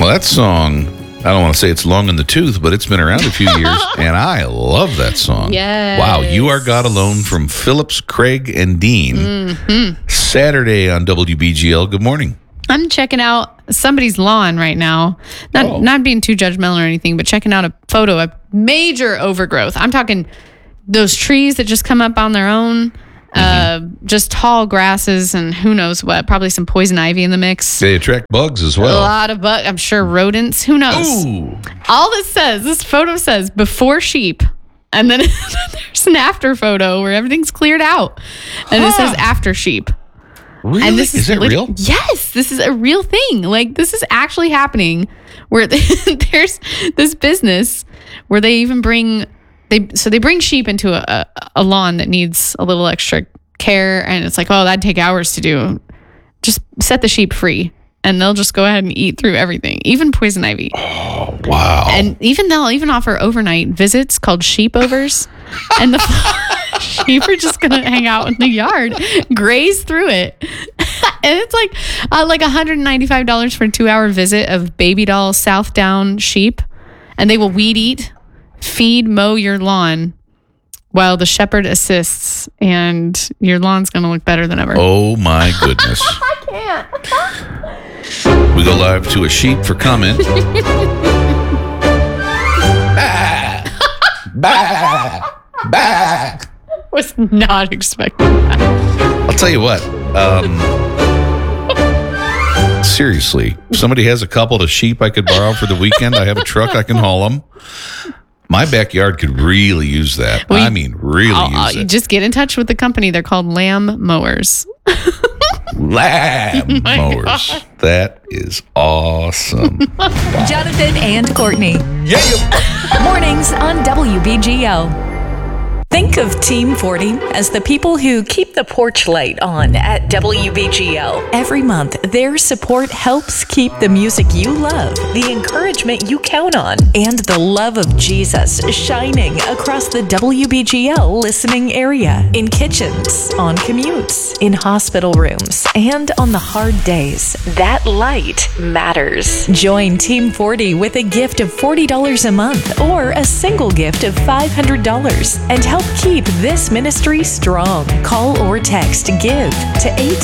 that song, I don't want to say it's long in the tooth, but it's been around a few years, and I love that song. Yes. Wow, You Are God Alone from Phillips, Craig, and Dean. Mm-hmm. Saturday on WBGL. Good morning. I'm checking out somebody's lawn right now. Not being too judgmental or anything, but checking out a photo of major overgrowth. I'm talking those trees that just come up on their own. Just tall grasses and who knows what, probably some poison ivy in the mix. They attract bugs as well. A lot of bugs, I'm sure rodents, who knows. Ooh. All this photo says before sheep, and then there's an after photo where everything's cleared out, and it says after sheep. Really? And this is that real? Yes, this is a real thing. Like, this is actually happening where there's this business where they even bring sheep into a lawn that needs a little extra care, and it's like, oh, that'd take hours to do. Just set the sheep free, and they'll just go ahead and eat through everything, even poison ivy. Oh, wow. And they'll even offer overnight visits called sheepovers, and the sheep are just gonna hang out in the yard, graze through it, and it's like $195 for a 2-hour visit of baby doll Southdown sheep, and they will weed eat, feed, mow your lawn while the shepherd assists, and your lawn's going to look better than ever. Oh, my goodness. I can't. We go live to a sheep for comment. Bah! Bah! Was not expecting that. I'll tell you what. Seriously, if somebody has a couple of sheep I could borrow for the weekend, I have a truck, I can haul them. My backyard could really use that. Well, use it. Just get in touch with the company. They're called Lamb Mowers. Lamb mowers. God. That is awesome. Jonathan and Courtney. Yeah. Mornings on WBGL. Think of Team 40 as the people who keep the porch light on at WBGL. Every month, their support helps keep the music you love, the encouragement you count on, and the love of Jesus shining across the WBGL listening area, in kitchens, on commutes, in hospital rooms, and on the hard days. That light matters. Join Team 40 with a gift of $40 a month or a single gift of $500 and help keep this ministry strong. Call or text GIVE to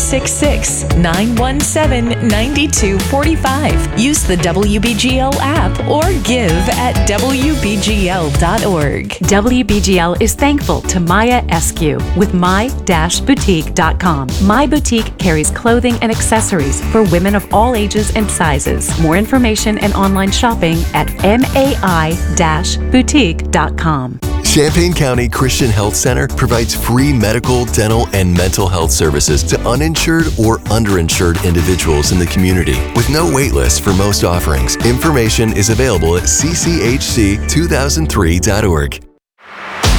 866-917-9245. Use the WBGL app or give at WBGL.org. WBGL is thankful to Maya Eskew with my-boutique.com. My Boutique carries clothing and accessories for women of all ages and sizes. More information and online shopping at mai-boutique.com. Champaign County Christian Health Center provides free medical, dental, and mental health services to uninsured or underinsured individuals in the community with no wait list for most offerings. Information is available at cchc2003.org.